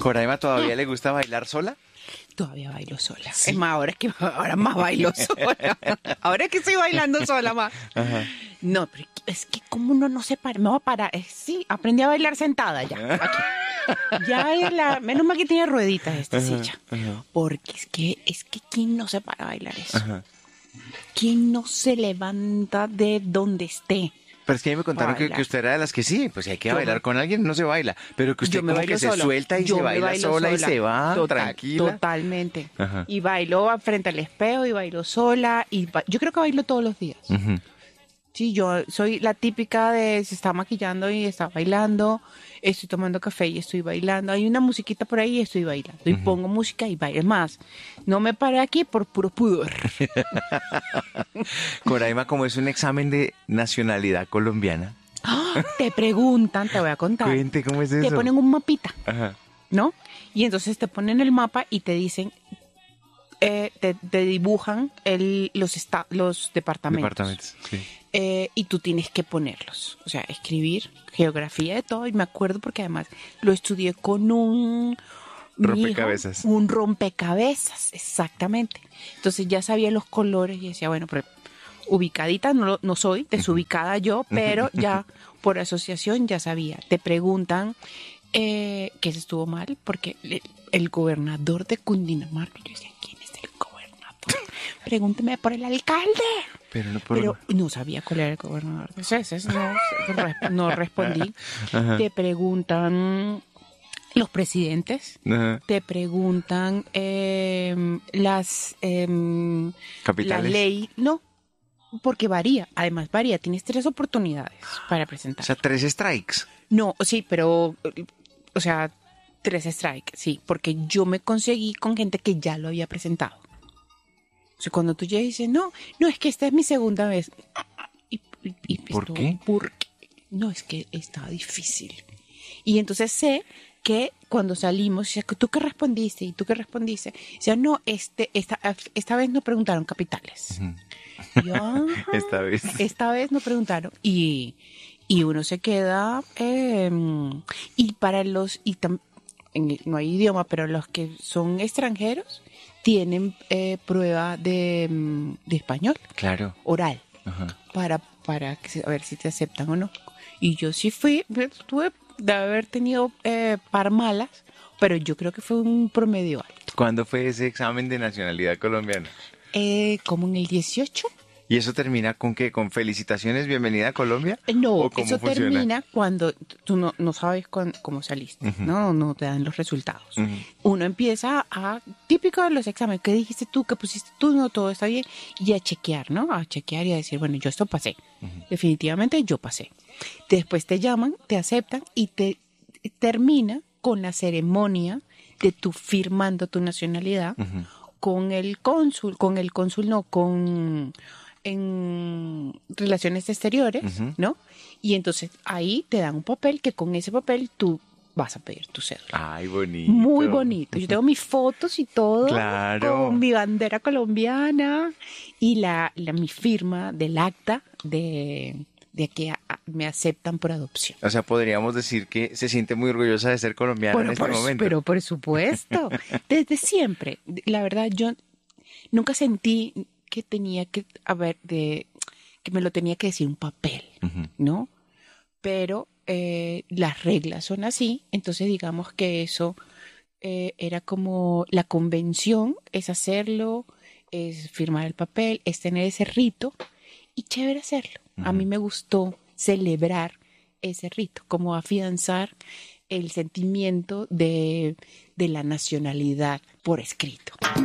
¿Coraima todavía le gusta bailar sola? Todavía bailo sola. Sí. Es más, ahora más bailo sola. Ahora es que estoy bailando sola más. Ajá. No, pero es que como uno no se para, me voy a parar. Sí, aprendí a bailar sentada ya. Aquí. Ya menos mal que tiene rueditas esta silla. ajá. Porque es que ¿quién no se para a bailar eso? Ajá. ¿Quién no se levanta de donde esté? Pero es que a mí me contaron que usted era de las que sí, pues si hay que bailar con alguien, no se baila. Pero que usted Yo me como bailo que se sola. suelta y Yo se me baila bailo sola y se va tranquila. Totalmente. Ajá. Y bailo frente al espejo y bailo sola. Yo creo que bailo todos los días. Ujú. Sí, yo soy la típica de se está maquillando y está bailando, estoy tomando café y estoy bailando, hay una musiquita por ahí y estoy bailando, y pongo música y bailo. Es más, no me paré aquí por puro pudor. Coraima, como es un examen de nacionalidad colombiana. ¡Ah! Te preguntan, te voy a contar. Cuente cómo es eso. Te ponen un mapita, Ajá. ¿no? Y entonces te ponen el mapa y te dicen, te dibujan los departamentos. Sí. Y tú tienes que ponerlos, o sea, escribir geografía de todo, y me acuerdo porque además lo estudié con un Rompecabezas. un rompecabezas, exactamente. Entonces ya sabía los colores y decía, bueno, pero ubicadita no soy, desubicada yo, pero ya por asociación ya sabía. Te preguntan que se estuvo mal porque el gobernador de Cundinamarca, yo decía, ¿quién es el gobernador? Pregúnteme por el alcalde. Pero no sabía cuál era el gobernador. Entonces, no respondí. Ajá. Te preguntan los presidentes, Ajá. te preguntan la ¿Capitales? ley, no, porque varía, además varía, tienes 3 oportunidades para presentar. O sea, 3 strikes. No, sí, pero, o sea, 3 strikes, sí, porque yo me conseguí con gente que ya lo había presentado. O sea, cuando tú llegas y dices, no, es que esta es mi segunda vez. Y ¿Por qué? Porque no, es que estaba difícil. Y entonces sé que cuando salimos, o sea, ¿tú qué respondiste? ¿Y tú qué respondiste? O sea, no, esta vez no preguntaron capitales. Y yo, ajá, esta vez no preguntaron. Y uno se queda, y para no hay idioma, pero los que son extranjeros tienen prueba de español. Claro. Oral. Ajá. Para a ver si te aceptan o no. Y yo sí tuve de haber tenido par malas, pero yo creo que fue un promedio alto. ¿Cuándo fue ese examen de nacionalidad colombiana? Como en el 18. ¿Y eso termina con qué? ¿Con felicitaciones, bienvenida a Colombia? No, ¿O cómo eso funciona? termina cuando tú no sabes cómo saliste, no te dan los resultados. Ujú. Uno empieza típico de los exámenes, ¿qué dijiste tú? ¿Qué pusiste tú? No, todo está bien. Y a chequear, ¿no? A chequear y a decir, bueno, yo esto pasé. Definitivamente yo pasé. Después te llaman, te aceptan y te termina con la ceremonia de tú firmando tu nacionalidad con el cónsul, en Relaciones Exteriores, ¿no? Y entonces ahí te dan un papel que con ese papel tú vas a pedir tu cédula. Ay, bonito. Muy bonito. Yo tengo mis fotos y todo, Claro. con mi bandera colombiana y mi firma del acta de que me aceptan por adopción. O sea, podríamos decir que se siente muy orgullosa de ser colombiana en este momento. Pero por supuesto, desde siempre. La verdad, yo nunca sentí que tenía que que me lo tenía que decir un papel, ¿no? Pero las reglas son así, entonces digamos que eso era como la convención, es hacerlo, es firmar el papel, es tener ese rito y chévere hacerlo. A mí me gustó celebrar ese rito, como afianzar el sentimiento de la nacionalidad por escrito.